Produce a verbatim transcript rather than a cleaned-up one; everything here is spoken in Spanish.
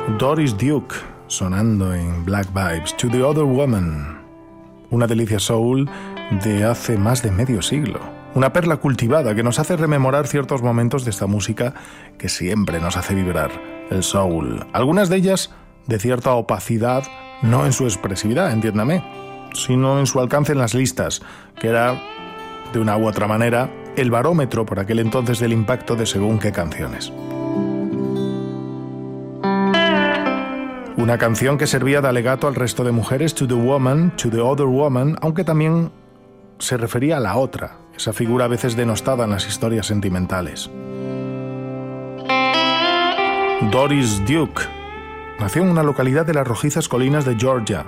Doris Duke, sonando en Black Vibes, To the Other Woman, una delicia soul de hace más de medio siglo, una perla cultivada que nos hace rememorar ciertos momentos de esta música que siempre nos hace vibrar, el soul, algunas de ellas de cierta opacidad, no en su expresividad, entiéndame, sino en su alcance en las listas, que era, de una u otra manera, el barómetro por aquel entonces del impacto de según qué canciones. Una canción que servía de alegato al resto de mujeres, To the Woman, To the Other Woman, aunque también se refería a la otra, esa figura a veces denostada en las historias sentimentales. Doris Duke nació en una localidad de las rojizas colinas de Georgia,